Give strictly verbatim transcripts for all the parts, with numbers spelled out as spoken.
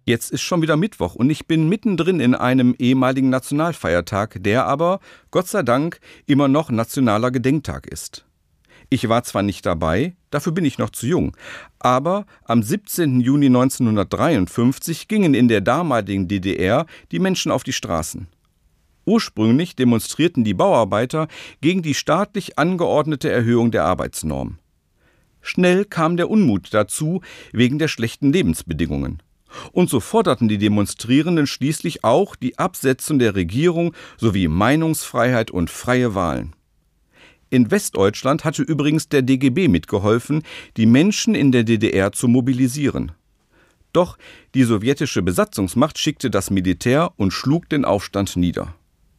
Jetzt ist schon wieder Mittwoch und ich bin mittendrin in einem ehemaligen Nationalfeiertag, der aber, Gott sei Dank, immer noch nationaler Gedenktag ist. Ich war zwar nicht dabei, dafür bin ich noch zu jung, aber am siebzehnten Juni neunzehnhundertdreiundfünfzig gingen in der damaligen D D R die Menschen auf die Straßen. Ursprünglich demonstrierten die Bauarbeiter gegen die staatlich angeordnete Erhöhung der Arbeitsnorm. Schnell kam der Unmut dazu wegen der schlechten Lebensbedingungen. Und so forderten die Demonstrierenden schließlich auch die Absetzung der Regierung sowie Meinungsfreiheit und freie Wahlen. In Westdeutschland hatte übrigens der D G B mitgeholfen, die Menschen in der D D R zu mobilisieren. Doch die sowjetische Besatzungsmacht schickte das Militär und schlug den Aufstand nieder.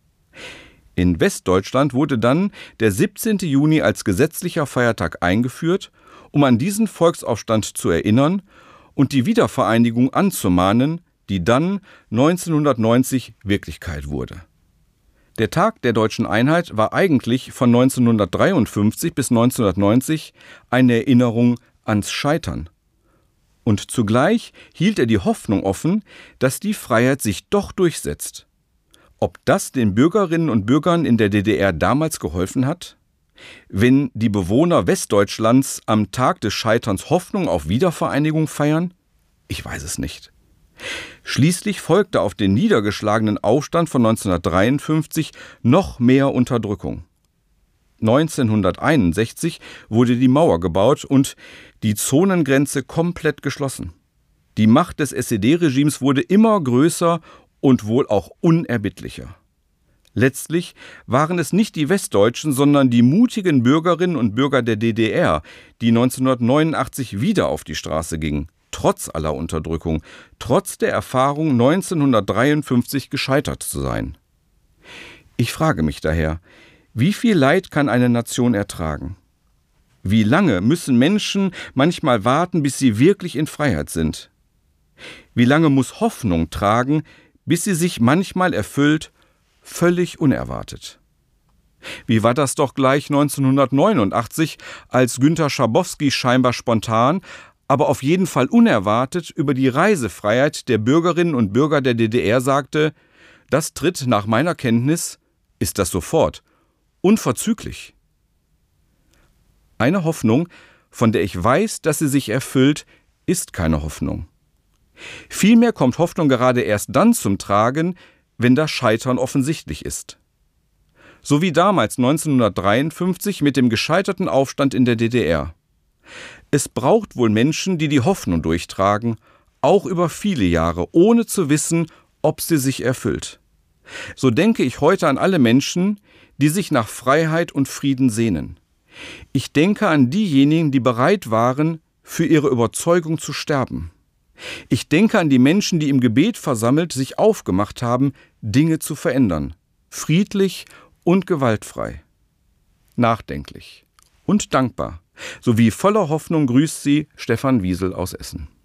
In Westdeutschland wurde dann der siebzehnte Juni als gesetzlicher Feiertag eingeführt, um an diesen Volksaufstand zu erinnern und die Wiedervereinigung anzumahnen, die dann neunzehnhundertneunzig Wirklichkeit wurde. Der Tag der deutschen Einheit war eigentlich von neunzehnhundertdreiundfünfzig bis neunzehnhundertneunzig eine Erinnerung ans Scheitern. Und zugleich hielt er die Hoffnung offen, dass die Freiheit sich doch durchsetzt. Ob das den Bürgerinnen und Bürgern in der D D R damals geholfen hat? Wenn die Bewohner Westdeutschlands am Tag des Scheiterns Hoffnung auf Wiedervereinigung feiern? Ich weiß es nicht. Schließlich folgte auf den niedergeschlagenen Aufstand von neunzehnhundertdreiundfünfzig noch mehr Unterdrückung. neunzehnhunderteinundsechzig wurde die Mauer gebaut und die Zonengrenze komplett geschlossen. Die Macht des S E D-Regimes wurde immer größer und wohl auch unerbittlicher. Letztlich waren es nicht die Westdeutschen, sondern die mutigen Bürgerinnen und Bürger der D D R, die neunzehnhundertneunundachtzig wieder auf die Straße gingen, trotz aller Unterdrückung, trotz der Erfahrung, neunzehnhundertdreiundfünfzig gescheitert zu sein. Ich frage mich daher, wie viel Leid kann eine Nation ertragen? Wie lange müssen Menschen manchmal warten, bis sie wirklich in Freiheit sind? Wie lange muss Hoffnung tragen, bis sie sich manchmal erfüllt, völlig unerwartet? Wie war das doch gleich neunzehnhundertneunundachtzig, als Günter Schabowski scheinbar spontan, aber auf jeden Fall unerwartet über die Reisefreiheit der Bürgerinnen und Bürger der D D R sagte: Das tritt nach meiner Kenntnis, ist das sofort, unverzüglich. Eine Hoffnung, von der ich weiß, dass sie sich erfüllt, ist keine Hoffnung. Vielmehr kommt Hoffnung gerade erst dann zum Tragen, wenn das Scheitern offensichtlich ist. So wie damals neunzehnhundertdreiundfünfzig mit dem gescheiterten Aufstand in der D D R. Es braucht wohl Menschen, die die Hoffnung durchtragen, auch über viele Jahre, ohne zu wissen, ob sie sich erfüllt. So denke ich heute an alle Menschen, die sich nach Freiheit und Frieden sehnen. Ich denke an diejenigen, die bereit waren, für ihre Überzeugung zu sterben. Ich denke an die Menschen, die im Gebet versammelt sich aufgemacht haben, Dinge zu verändern, friedlich und gewaltfrei. Nachdenklich und dankbar, sowie voller Hoffnung grüßt sie Stefan Wiesel aus Essen.